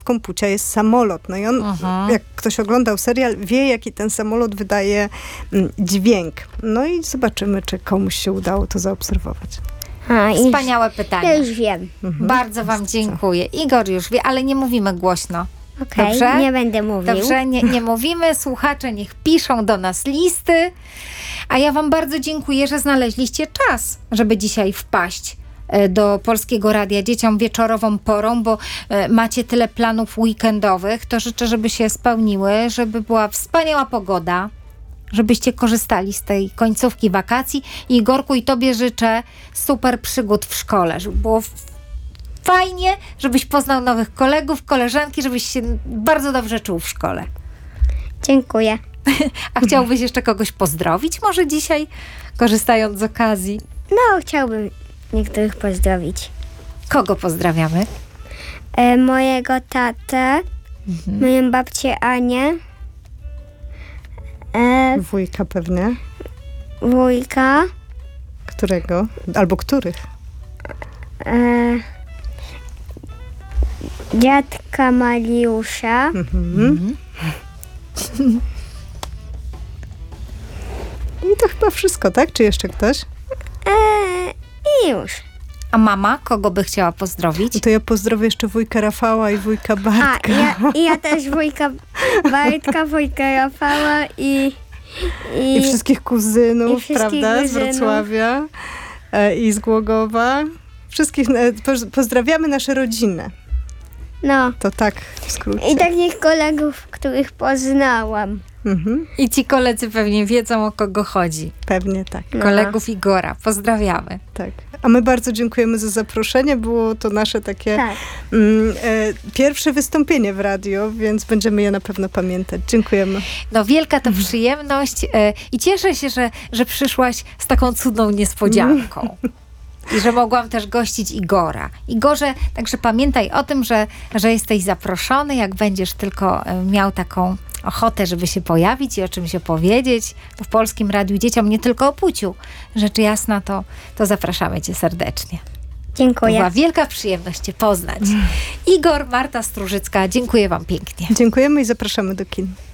kompucia jest samolot. No i on, jak ktoś oglądał serial, wie, jaki ten samolot wydaje dźwięk. No i zobaczymy, czy komuś się udało to zaobserwować. Wspaniałe pytanie. Ja już wiem. Bardzo wam dziękuję. Igor już wie, ale nie mówimy głośno. Okej, Dobrze? nie będę mówił. Dobrze, nie mówimy. Słuchacze niech piszą do nas listy. A ja wam bardzo dziękuję, że znaleźliście czas, żeby dzisiaj wpaść do Polskiego Radia dzieciom wieczorową porą, bo macie tyle planów weekendowych. To życzę, żeby się spełniły, żeby była wspaniała pogoda, żebyście korzystali z tej końcówki wakacji. I Igorku, i tobie życzę super przygód w szkole, żeby było fajnie, żebyś poznał nowych kolegów, koleżanki, żebyś się bardzo dobrze czuł w szkole. Dziękuję. A chciałbyś jeszcze kogoś pozdrowić może dzisiaj, korzystając z okazji? No, chciałbym niektórych pozdrowić. Kogo pozdrawiamy? Mojego tatę, moją babcię Anię, Wujka pewnie. wujka, Którego? Albo których? dziadka Mariusza, I to chyba wszystko, tak? Czy jeszcze ktoś? i już. A mama, kogo by chciała pozdrowić? To ja pozdrowię jeszcze wujka Rafała i wujka Bartka. Ja też wujka Bartka, wujka Rafała I wszystkich kuzynów, i wszystkich prawda? Z kuzynów. Wrocławia i z Głogowa. Wszystkich pozdrawiamy nasze rodziny. No. To tak w skrócie. I takich kolegów, których poznałam. I ci koledzy pewnie wiedzą, o kogo chodzi. Pewnie tak. Kolegów Igora. Pozdrawiamy. Tak. A my bardzo dziękujemy za zaproszenie. Było to nasze takie pierwsze wystąpienie w radio, więc będziemy je na pewno pamiętać. Dziękujemy. No wielka to przyjemność i cieszę się, że przyszłaś z taką cudną niespodzianką. I że mogłam też gościć Igora. Igorze, także pamiętaj o tym, że jesteś zaproszony, jak będziesz tylko miał taką ochotę, żeby się pojawić i o czymś opowiedzieć, to w Polskim Radiu Dzieciom, nie tylko o Puciu, rzecz jasna, to zapraszamy cię serdecznie. Dziękuję. To była wielka przyjemność cię poznać. Igor, Marta Strużycka, dziękuję wam pięknie. Dziękujemy i zapraszamy do kin.